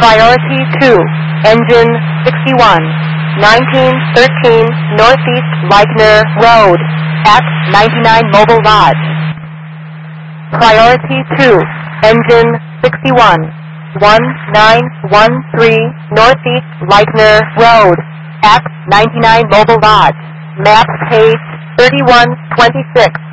Priority 2, engine 61, 1913 Northeast Leitner Road, at 99 Mobile Lodge. Priority 2, engine 61, 1913 Northeast Leitner Road, at 99 Mobile Lodge. Map page 3126.